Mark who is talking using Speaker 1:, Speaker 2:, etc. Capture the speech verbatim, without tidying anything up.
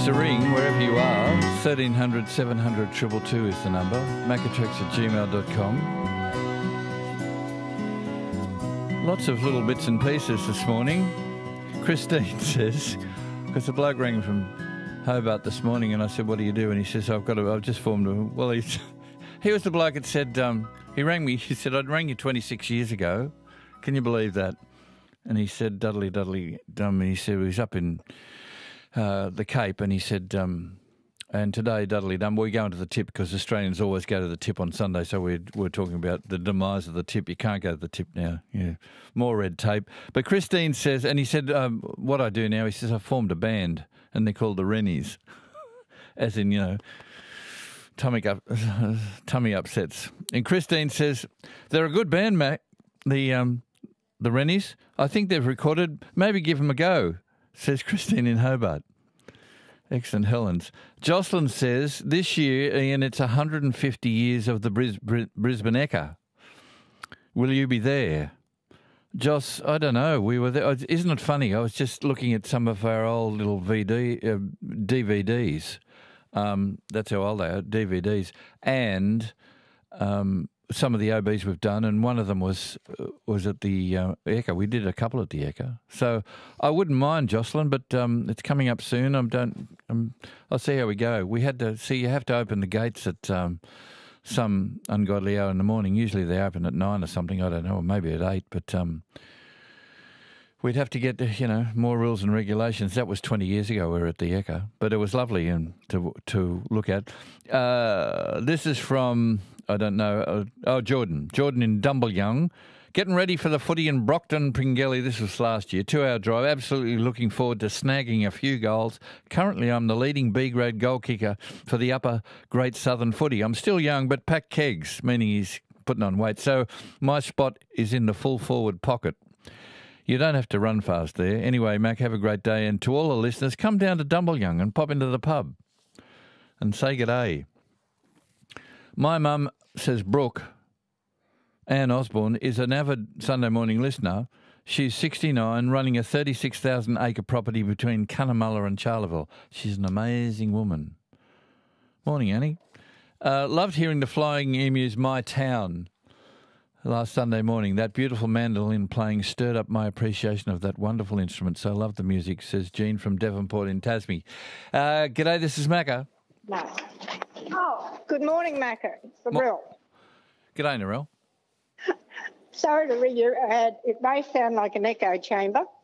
Speaker 1: us a ring wherever you are. thirteen hundred, seven hundred, two two two is the number. Macatrex at gmail dot com. Lots of little bits and pieces this morning. Christine says, because the bloke rang from Hobart this morning and I said, what do you do? And he says, I've got to, I've just formed a, well, he's, he was the bloke that said, um, he rang me, he said, I'd rang you twenty-six years ago. Can you believe that? And he said, Dudley, Dudley, um, he said, he was up in uh, the Cape and he said, um, and today, Dudley Dum, we're going to the tip because Australians always go to the tip on Sunday. So we're, we're talking about the demise of the tip. You can't go to the tip now. Yeah, more red tape. But Christine says, and he said, um, what I do now, he says, I formed a band and they're called the Rennies. As in, you know, tummy, up, tummy upsets. And Christine says, they're a good band, Mac, the, um, the Rennies. I think they've recorded. Maybe give them a go, says Christine in Hobart. Excellent, Helens. Jocelyn says, this year, Ian, it's one hundred fifty years of the Bris- Bris- Brisbane Ekka. Will you be there? Joss, I don't know. We were there. Isn't it funny? I was just looking at some of our old little V D, uh, D V Ds. Um, that's how old they are, D V Ds. And um, some of the O Bs we've done, and one of them was uh, was at the uh, Ekka. We did a couple at the Ekka. So I wouldn't mind, Jocelyn, but um, it's coming up soon. I don't. Um, I'll see how we go. We had to see. You have to open the gates at um, some ungodly hour in the morning. Usually they open at nine or something. I don't know, or maybe at eight. But um, we'd have to get you know more rules and regulations. That was twenty years ago. We were at the Ekka, but it was lovely and to to look at. Uh, this is from. I don't know. Uh, oh, Jordan. Jordan in Dumbleyoung. Getting ready for the footy in Brockton, Pringelly. This was last year. Two-hour drive. Absolutely looking forward to snagging a few goals. Currently, I'm the leading B-grade goal kicker for the upper Great Southern footy. I'm still young, but pack kegs, meaning he's putting on weight. So my spot is in the full forward pocket. You don't have to run fast there. Anyway, Mac, have a great day. And to all the listeners, come down to Dumbleyoung and pop into the pub and say good day. My mum, says Brooke, Anne Osborne, is an avid Sunday morning listener. She's sixty-nine, running a thirty-six thousand acre property between Cunnamulla and Charleville. She's an amazing woman. Morning, Annie. Uh, loved hearing the Flying Emu's My Town last Sunday morning. That beautiful mandolin playing stirred up my appreciation of that wonderful instrument. So I love the music, says Jean from Devonport in Tassie. Uh, g'day, this is Macca.
Speaker 2: No. Oh, good morning, Macca. It's the Narelle.
Speaker 1: G'day, Narelle.
Speaker 2: Sorry to read your ad. It may sound like an echo chamber,